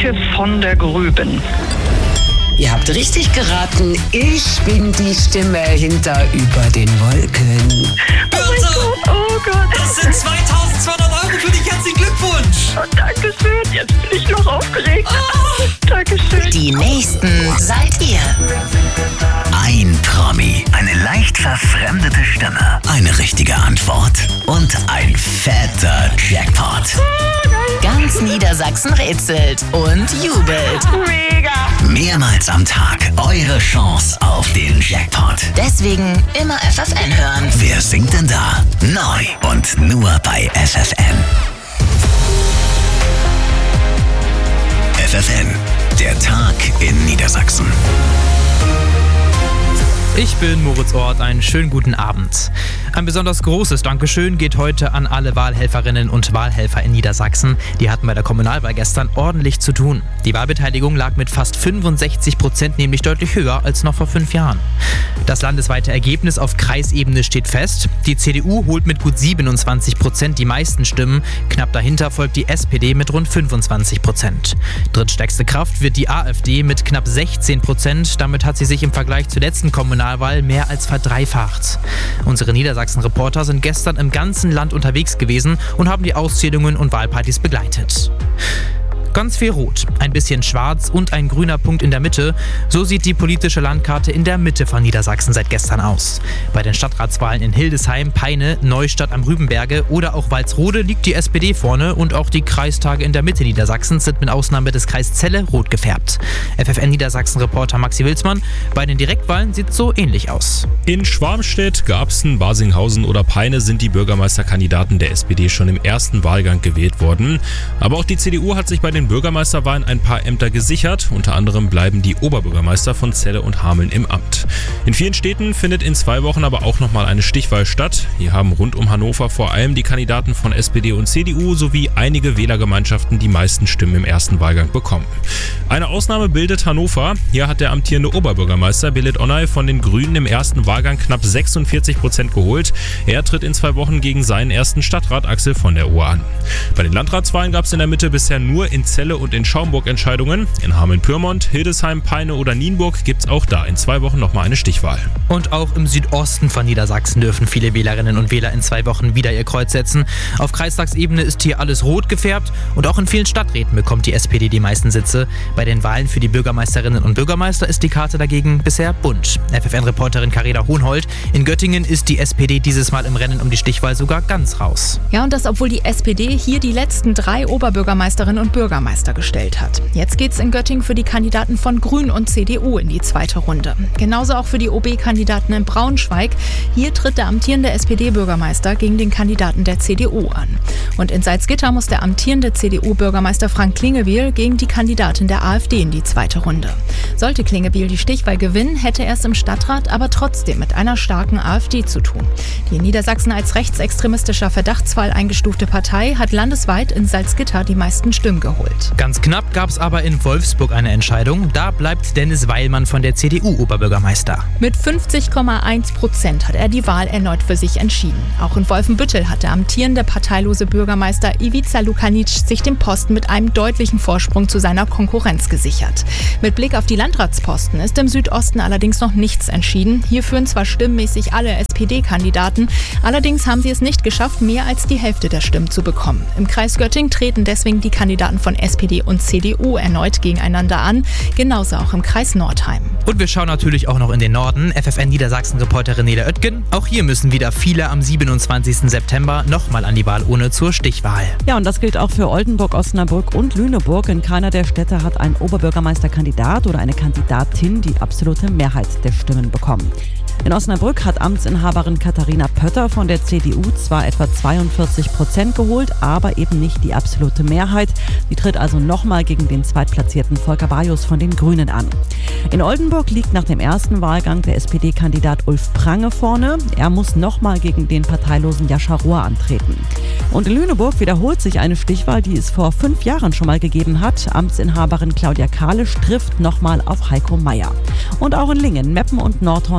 Ulrike von der Grüben. Ihr habt richtig geraten. Ich bin die Stimme hinter Über den Wolken. Oh Gott. Das sind 2.200 € für dich. Herzlichen Glückwunsch. Oh, Dankeschön. Jetzt bin ich noch aufgeregt. Dankeschön. Die Nächsten seid ihr. Ein Promi, eine leicht verfremdete Stimme, eine richtige Antwort und ein fetter Jackpot. Ganz Niedersachsen rätselt und jubelt. Mega. Mehrmals am Tag eure Chance auf den Jackpot. Deswegen immer FFN hören. Wer singt denn da? Neu und nur bei FFN. FFN, der Tag in Niedersachsen. Ich bin Moritz Ort, einen schönen guten Abend. Ein besonders großes Dankeschön geht heute an alle Wahlhelferinnen und Wahlhelfer in Niedersachsen. Die hatten bei der Kommunalwahl gestern ordentlich zu tun. Die Wahlbeteiligung lag mit fast 65% nämlich deutlich höher als noch vor 5 Jahren. Das landesweite Ergebnis auf Kreisebene steht fest. Die CDU holt mit gut 27% die meisten Stimmen. Knapp dahinter folgt die SPD mit rund 25%. Drittstärkste Kraft wird die AfD mit knapp 16%. Damit hat sie sich im Vergleich zur letzten Kommunalwahl mehr als verdreifacht. Unsere Niedersachsen-Reporter sind gestern im ganzen Land unterwegs gewesen und haben die Auszählungen und Wahlpartys begleitet. Ganz viel Rot, ein bisschen Schwarz und ein grüner Punkt in der Mitte. So sieht die politische Landkarte in der Mitte von Niedersachsen seit gestern aus. Bei den Stadtratswahlen in Hildesheim, Peine, Neustadt am Rübenberge oder auch Walsrode liegt die SPD vorne und auch die Kreistage in der Mitte Niedersachsens sind mit Ausnahme des Kreis Celle rot gefärbt. FFN Niedersachsen-Reporter Maxi Wilsmann, bei den Direktwahlen sieht es so ähnlich aus. In Schwarmstedt, Garbsen, Basinghausen oder Peine sind die Bürgermeisterkandidaten der SPD schon im ersten Wahlgang gewählt worden. Aber auch die CDU hat sich bei den Bürgermeisterwahlen ein paar Ämter gesichert. Unter anderem bleiben die Oberbürgermeister von Celle und Hameln im Amt. In vielen Städten findet in 2 Wochen aber auch nochmal eine Stichwahl statt. Hier haben rund um Hannover vor allem die Kandidaten von SPD und CDU sowie einige Wählergemeinschaften die meisten Stimmen im ersten Wahlgang bekommen. Eine Ausnahme bildet Hannover. Hier hat der amtierende Oberbürgermeister Belit Onay von den Grünen im ersten Wahlgang knapp 46% geholt. Er tritt in 2 Wochen gegen seinen ersten Stadtrat Axel von der Ohe an. Bei den Landratswahlen gab es in der Mitte bisher nur in Celle und in Schaumburg Entscheidungen. In Hameln-Pyrmont, Hildesheim, Peine oder Nienburg gibt es auch da in 2 Wochen nochmal eine Stichwahl. Und auch im Südosten von Niedersachsen dürfen viele Wählerinnen und Wähler in 2 Wochen wieder ihr Kreuz setzen. Auf Kreistagsebene ist hier alles rot gefärbt und auch in vielen Stadträten bekommt die SPD die meisten Sitze. Bei den Wahlen für die Bürgermeisterinnen und Bürgermeister ist die Karte dagegen bisher bunt. FFN-Reporterin Carina Hohenhold, in Göttingen ist die SPD dieses Mal im Rennen um die Stichwahl sogar ganz raus. Ja, und das, obwohl die SPD hier die letzten 3 Oberbürgermeisterinnen und Bürgermeister gestellt hat. Jetzt geht's in Göttingen für die Kandidaten von Grün und CDU in die 2. Runde. Genauso auch für die OB-Kandidaten in Braunschweig. Hier tritt der amtierende SPD-Bürgermeister gegen den Kandidaten der CDU an. Und in Salzgitter muss der amtierende CDU-Bürgermeister Frank Klingebiel gegen die Kandidatin der AfD in die 2. Runde. Sollte Klingebiel die Stichwahl gewinnen, hätte er es im Stadtrat aber trotzdem mit einer starken AfD zu tun. Die in Niedersachsen als rechtsextremistischer Verdachtsfall eingestufte Partei hat landesweit in Salzgitter die meisten Stimmen geholt. Ganz knapp gab es aber in Wolfsburg eine Entscheidung. Da bleibt Dennis Weilmann von der CDU Oberbürgermeister. Mit 50,1% hat er die Wahl erneut für sich entschieden. Auch in Wolfenbüttel hat der amtierende parteilose Bürgermeister Ivica Lukanic sich den Posten mit einem deutlichen Vorsprung zu seiner Konkurrenz gesichert. Mit Blick auf die Landratsposten ist im Südosten allerdings noch nichts entschieden. Hier führen zwar stimmmäßig alle SPD-Kandidaten, allerdings haben sie es nicht geschafft, mehr als die Hälfte der Stimmen zu bekommen. Im Kreis Göttingen treten deswegen die Kandidaten von SPD und CDU erneut gegeneinander an, genauso auch im Kreis Nordheim. Und wir schauen natürlich auch noch in den Norden. FFN Niedersachsen-Reporterin Nele Oettgen. Auch hier müssen wieder viele am 27. September nochmal an die Wahlurne zur Stichwahl. Ja, und das gilt auch für Oldenburg, Osnabrück und Lüneburg. In keiner der Städte hat ein Oberbürgermeisterkandidat oder eine Kandidatin die absolute Mehrheit der Stimmen bekommen. In Osnabrück hat Amtsinhaberin Katharina Pötter von der CDU zwar etwa 42% geholt, aber eben nicht die absolute Mehrheit. Sie tritt also nochmal gegen den zweitplatzierten Volker Bajus von den Grünen an. In Oldenburg liegt nach dem ersten Wahlgang der SPD-Kandidat Ulf Prange vorne. Er muss nochmal gegen den parteilosen Jascha Rohr antreten. Und in Lüneburg wiederholt sich eine Stichwahl, die es vor 5 Jahren schon mal gegeben hat. Amtsinhaberin Claudia Kalisch trifft nochmal auf Heiko Mayer. Und auch in Lingen, Meppen und Nordhorn wird es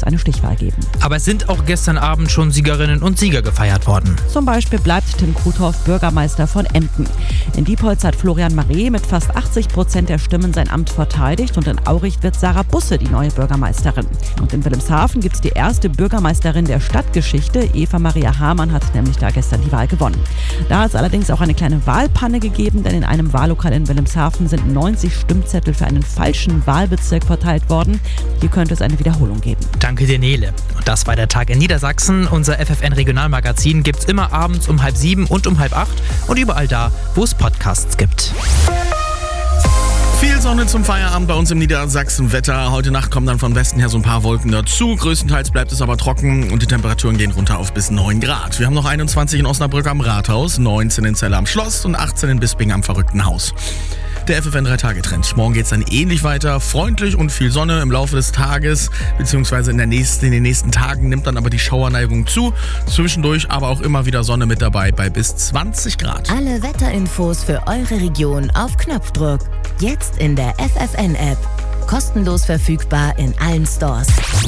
eine Stichwahl geben. Aber es sind auch gestern Abend schon Siegerinnen und Sieger gefeiert worden. Zum Beispiel bleibt Tim Krutoff Bürgermeister von Emden. In Diepholz hat Florian Maré mit fast 80% der Stimmen sein Amt verteidigt und in Auricht wird Sarah Busse die neue Bürgermeisterin. Und in Wilhelmshaven gibt es die erste Bürgermeisterin der Stadtgeschichte. Eva Maria Hamann hat nämlich da gestern die Wahl gewonnen. Da hat es allerdings auch eine kleine Wahlpanne gegeben, denn in einem Wahllokal in Wilhelmshaven sind 90 Stimmzettel für einen falschen Wahlbezirk verteilt worden. Hier könnte es eine Wiederholung geben. Danke dir, Nele. Und das war der Tag in Niedersachsen. Unser FFN-Regionalmagazin gibt's immer abends um 6:30 und um 6:30 und überall da, wo es Podcasts gibt. Viel Sonne zum Feierabend bei uns im Niedersachsen-Wetter. Heute Nacht kommen dann von Westen her so ein paar Wolken dazu. Größtenteils bleibt es aber trocken und die Temperaturen gehen runter auf bis 9 Grad. Wir haben noch 21 in Osnabrück am Rathaus, 19 in Celle am Schloss und 18 in Bisping am Verrückten Haus. Der FFN 3-Tage-Trend. Morgen geht es dann ähnlich weiter. Freundlich und viel Sonne im Laufe des Tages, beziehungsweise in den nächsten Tagen nimmt dann aber die Schauerneigung zu. Zwischendurch aber auch immer wieder Sonne mit dabei bei bis 20 Grad. Alle Wetterinfos für eure Region auf Knopfdruck. Jetzt in der FFN-App. Kostenlos verfügbar in allen Stores.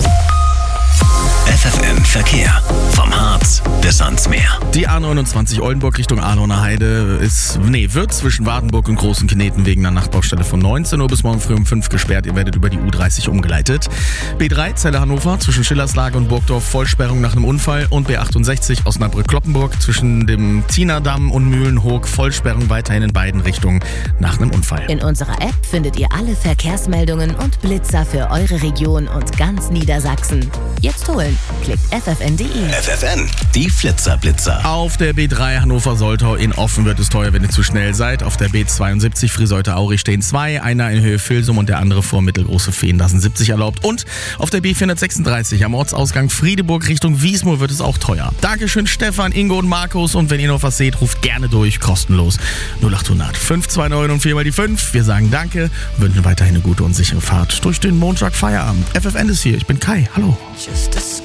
FFN Verkehr. Vom Harz bis ans Meer. Die A29 Oldenburg Richtung Ahlener Heide wird zwischen Wartenburg und Großen Kneten wegen einer Nachtbaustelle von 19 Uhr bis morgen früh um 5 gesperrt. Ihr werdet über die U30 umgeleitet. B3 Celle Hannover zwischen Schillerslage und Burgdorf Vollsperrung nach einem Unfall. Und B68 Osnabrück-Kloppenburg zwischen dem Zienerdamm und Mühlenhoek Vollsperrung weiterhin in beiden Richtungen nach einem Unfall. In unserer App findet ihr alle Verkehrsmeldungen und Blitzer für eure Region und ganz Niedersachsen. Jetzt holen. Klickt ffn.de. FFN, die Flitzer-Blitzer. Auf der B3 Hannover-Soltau in Offen wird es teuer, wenn ihr zu schnell seid. Auf der B72 Friseute-Aurich stehen 2, einer in Höhe Filsum und der andere vor Mittelgroße Feen. Da sind 70 erlaubt. Und auf der B436 am Ortsausgang Friedeburg Richtung Wiesmoor wird es auch teuer. Dankeschön Stefan, Ingo und Markus. Und wenn ihr noch was seht, ruft gerne durch, kostenlos. 0800 529 und 4 mal die 5. Wir sagen Danke und wünschen weiterhin eine gute und sichere Fahrt durch den Montag-Feierabend. FFN ist hier, ich bin Kai. Hallo.